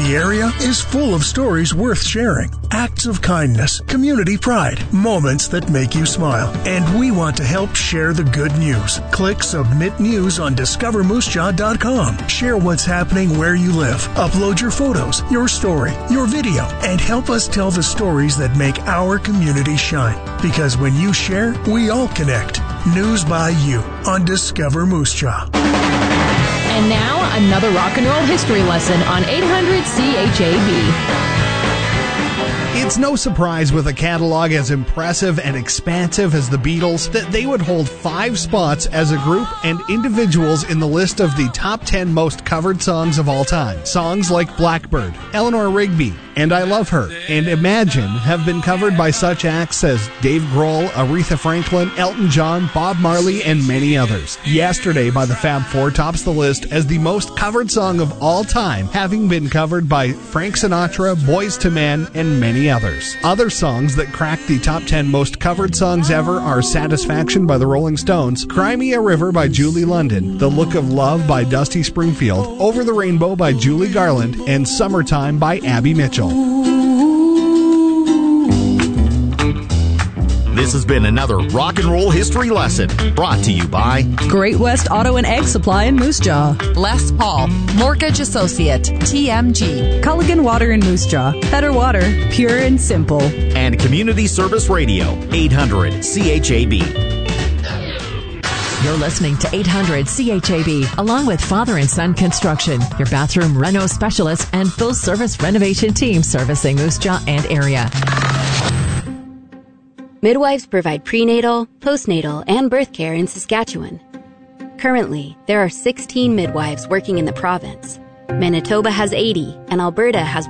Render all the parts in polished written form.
The area is full of stories worth sharing. Acts of kindness, community pride, moments that make you smile. And we want to help share the good news. Click Submit News on DiscoverMooseJaw.com. Share what's happening where you live. Upload your photos, your story, your video, and help us tell the stories that make our community shine. Because when you share, we all connect. News by you on Discover Moose Jaw. And now, another rock and roll history lesson on 800 CHAB. It's no surprise with a catalog as impressive and expansive as the Beatles that they would hold 5 spots as a group and individuals in the list of the top 10 most covered songs of all time. Songs like Blackbird, Eleanor Rigby, and I Love Her, and Imagine have been covered by such acts as Dave Grohl, Aretha Franklin, Elton John, Bob Marley, and many others. Yesterday by the Fab Four tops the list as the most covered song of all time, having been covered by Frank Sinatra, Boyz II Men, and many others. Other songs that cracked the top 10 most covered songs ever are Satisfaction by the Rolling Stones, Cry Me a River by Julie London, The Look of Love by Dusty Springfield, Over the Rainbow by Julie Garland, and Summertime by Abby Mitchell. This has been another rock and roll history lesson brought to you by Great West Auto and Egg Supply in Moose Jaw, Les Paul, Mortgage Associate, TMG, Culligan Water in Moose Jaw, better water, pure and simple, and Community Service Radio, 800 CHAB. You're listening to 800 CHAB, along with Father and Son Construction, your bathroom reno specialist and full-service renovation team servicing Moose Jaw and area. Midwives provide prenatal, postnatal, and birth care in Saskatchewan. Currently, there are 16 midwives working in the province. Manitoba has 80, and Alberta has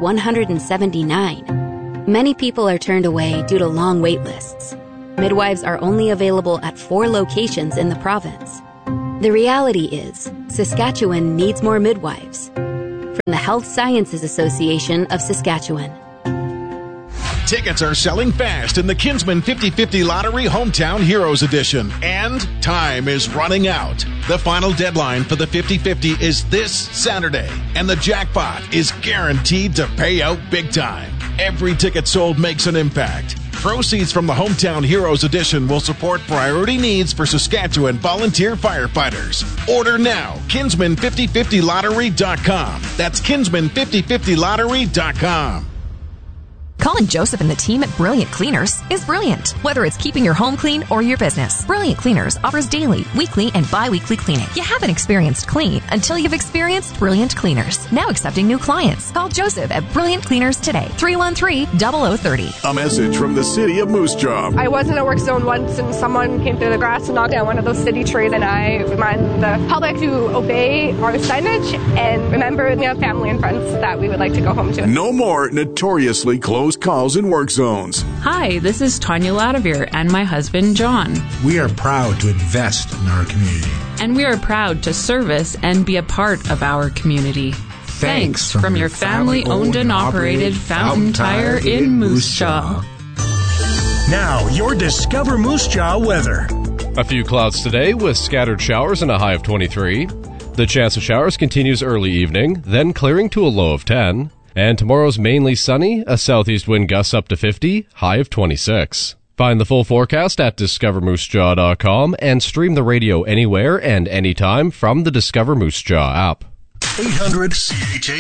179. Many people are turned away due to long wait lists. Midwives are only available at 4 locations in the province. The reality is, Saskatchewan needs more midwives. From the Health Sciences Association of Saskatchewan. Tickets are selling fast in the Kinsman 50/50 Lottery Hometown Heroes Edition, and time is running out. The final deadline for the 50/50 is this Saturday, and the jackpot is guaranteed to pay out big time. Every ticket sold makes an impact. Proceeds from the Hometown Heroes Edition will support priority needs for Saskatchewan volunteer firefighters. Order now, Kinsman5050lottery.com. That's Kinsman5050lottery.com. Calling Joseph and the team at Brilliant Cleaners is brilliant. Whether it's keeping your home clean or your business, Brilliant Cleaners offers daily, weekly, and bi-weekly cleaning. You haven't experienced clean until you've experienced Brilliant Cleaners. Now accepting new clients. Call Joseph at Brilliant Cleaners today, 313-0030. A message from the city of Moose Jaw. I was in a work zone once and someone came through the grass and knocked down one of those city trees, and I remind the public to obey our signage and remember we have family and friends that we would like to go home to. No more notoriously closed calls in work zones. Hi, this is Tanya Ladavir and my husband, John. We are proud to invest in our community. And we are proud to service and be a part of our community. Thanks from your family-owned and operated Fountain Tire in Moose Jaw. Now, your Discover Moose Jaw weather. A few clouds today with scattered showers and a high of 23. The chance of showers continues early evening, then clearing to a low of 10. And tomorrow's mainly sunny, a southeast wind gusts up to 50, high of 26. Find the full forecast at DiscoverMooseJaw.com and stream the radio anywhere and anytime from the Discover Moose Jaw app. 800 CHA